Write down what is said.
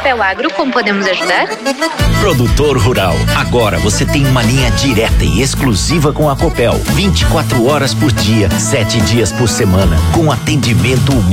Copel Agro, como podemos ajudar? Produtor rural, agora você tem uma linha direta e exclusiva com a Copel, 24 horas por dia, 7 dias por semana, com atendimento humano